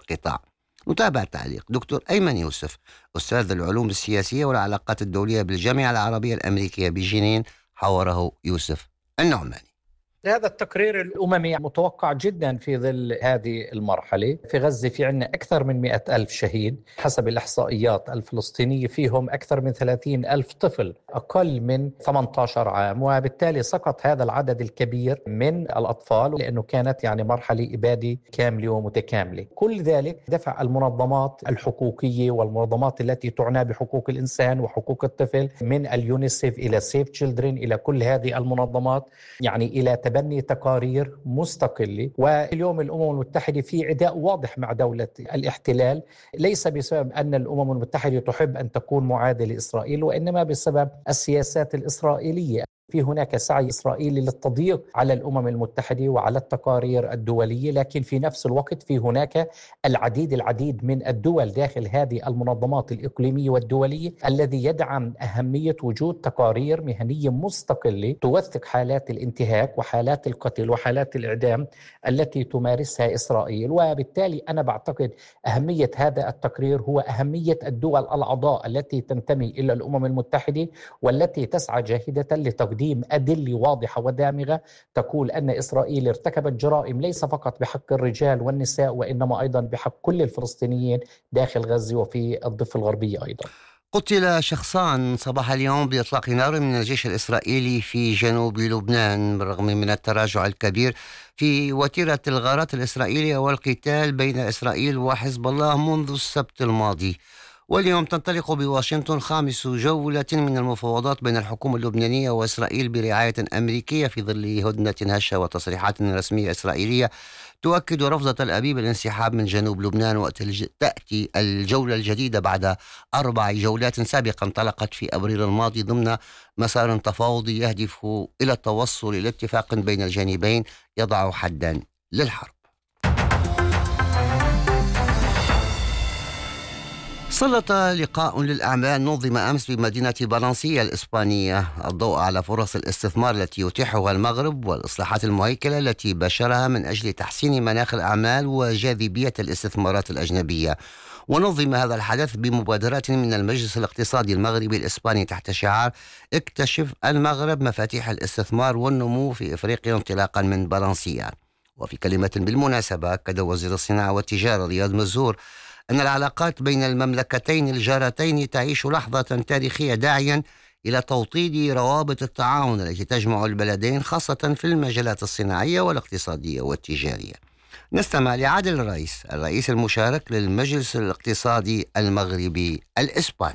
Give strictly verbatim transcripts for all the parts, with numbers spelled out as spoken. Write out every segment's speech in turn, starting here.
القطاع. نتابع تعليق دكتور أيمن يوسف، أستاذ العلوم السياسية والعلاقات الدولية بالجامعة العربية الأمريكية بجنين، حوره يوسف النعماني. هذا التقرير الأممي متوقع جدا في ظل هذه المرحلة. في غزة في عنا أكثر من مئة ألف شهيد حسب الإحصائيات الفلسطينية، فيهم أكثر من ثلاثين ألف طفل أقل من ثمانية عشر عام، وبالتالي سقط هذا العدد الكبير من الأطفال لأنه كانت يعني مرحلة إبادة كاملة ومتكاملة. كل ذلك دفع المنظمات الحقوقية والمنظمات التي تعنى بحقوق الإنسان وحقوق الطفل من اليونيسيف إلى سيف تشيلدرن إلى كل هذه المنظمات يعني إلى تبني تقارير مستقلة. واليوم الأمم المتحدة في عداء واضح مع دولة الاحتلال، ليس بسبب أن الأمم المتحدة تحب أن تكون معادية لإسرائيل، وإنما بسبب السياسات الإسرائيلية. في هناك سعي إسرائيلي للتضييق على الأمم المتحدة وعلى التقارير الدولية، لكن في نفس الوقت في هناك العديد العديد من الدول داخل هذه المنظمات الإقليمية والدولية الذي يدعم أهمية وجود تقارير مهنية مستقلة توثق حالات الانتهاك وحالات القتل وحالات الإعدام التي تمارسها إسرائيل. وبالتالي أنا بعتقد أهمية هذا التقرير هو أهمية الدول الأعضاء التي تنتمي إلى الأمم المتحدة والتي تسعى جاهدة لتقديم أدلة واضحة ودامغة تقول أن إسرائيل ارتكبت جرائم ليس فقط بحق الرجال والنساء وإنما أيضا بحق كل الفلسطينيين داخل غزة وفي الضفة الغربية أيضا. قتل شخصان صباح اليوم بإطلاق نار من الجيش الإسرائيلي في جنوب لبنان بالرغم من التراجع الكبير في وتيرة الغارات الإسرائيلية والقتال بين إسرائيل وحزب الله منذ السبت الماضي. واليوم تنطلق بواشنطن خامس جولة من المفاوضات بين الحكومة اللبنانية وإسرائيل برعاية أمريكية في ظل هدنة هشة وتصريحات رسمية إسرائيلية تؤكد رفض تل أبيب الانسحاب من جنوب لبنان. وتأتي الجولة الجديدة بعد أربع جولات سابقة انطلقت في أبريل الماضي ضمن مسار تفاوضي يهدف إلى التوصل إلى اتفاق بين الجانبين يضع حدا للحرب. سلط لقاء للأعمال نظم أمس بمدينة فالنسيا الإسبانية الضوء على فرص الاستثمار التي يتيحها المغرب والإصلاحات المهيكلة التي باشرها من أجل تحسين مناخ الأعمال وجاذبية الاستثمارات الأجنبية. ونظم هذا الحدث بمبادرات من المجلس الاقتصادي المغربي الإسباني تحت شعار اكتشف المغرب مفاتيح الاستثمار والنمو في إفريقيا انطلاقا من فالنسيا. وفي كلمة بالمناسبة أكد وزير الصناعة والتجارة رياض مزهور أن العلاقات بين المملكتين الجارتين تعيش لحظة تاريخية داعيا إلى توطيد روابط التعاون التي تجمع البلدين خاصة في المجالات الصناعية والاقتصادية والتجارية. نستمع لعادل الرئيس الرئيس المشارك للمجلس الاقتصادي المغربي الإسباني.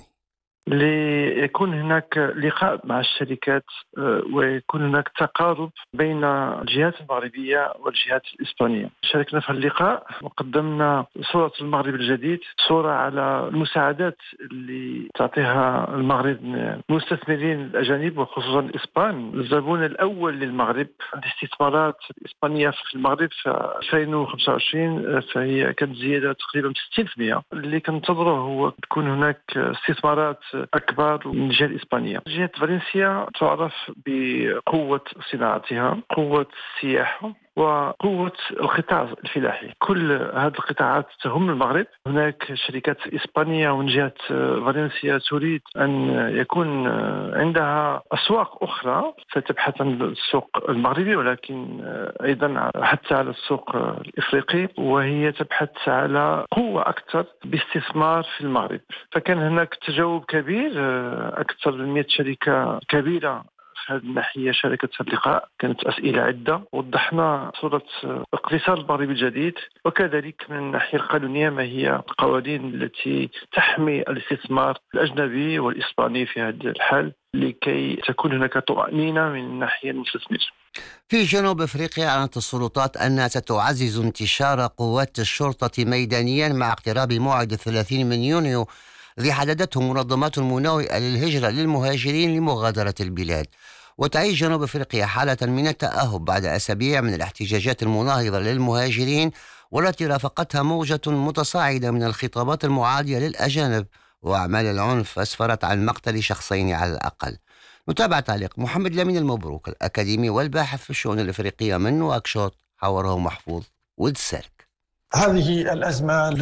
ليكون هناك لقاء مع الشركات ويكون هناك تقارب بين الجهات المغربية والجهات الإسبانية. شاركنا في اللقاء وقدمنا صورة المغرب الجديد، صورة على المساعدات اللي تعطيها المغرب المستثمرين الأجانب وخصوصا الإسبان. الزبون الأول للمغرب الاستثمارات الإسبانية في المغرب في ألفين وخمسة وعشرين فهي كانت زيادة تقريبا ستين بالمئة. اللي كنتظره هو تكون هناك استثمارات أكبر من الجهة الإسبانية. جهة فالنسيا تعرف بقوة صناعتها، قوة السياحة وقوة القطاع الفلاحي. كل هذه القطاعات تهم المغرب. هناك شركات إسبانية ومن جهة فالنسيا تريد أن يكون عندها أسواق أخرى ستبحث عن السوق المغربي ولكن أيضا حتى على السوق الإفريقي، وهي تبحث على قوة أكثر باستثمار في المغرب. فكان هناك تجاوب كبير، أكثر من مئة شركة كبيرة في هذه الناحية شاركت في اللقاء. كانت أسئلة عدة، وضحنا صورة اقتصاد المغرب الجديد وكذلك من الناحية القانونية ما هي القوانين التي تحمي الاستثمار الأجنبي والإسباني في هذا الحال لكي تكون هناك طمأنينة من الناحية المستثمر. في جنوب أفريقيا أعلنت السلطات أنها ستعزز انتشار قوات الشرطة ميدانيا مع اقتراب موعد الثلاثين من يونيو الذي حددته منظمات مناوئة للهجرة للمهاجرين لمغادرة البلاد. وتعيش جنوب أفريقيا حالة من التأهب بعد أسابيع من الاحتجاجات المناهضة للمهاجرين والتي رافقتها موجة متصاعدة من الخطابات المعادية للأجانب وأعمال العنف أسفرت عن مقتل شخصين على الأقل. نتابع تعليق محمد لامين المبروك الأكاديمي والباحث في الشؤون الأفريقية من نواكشوط، حوره محفوظ ودسالك. هذه الأزمة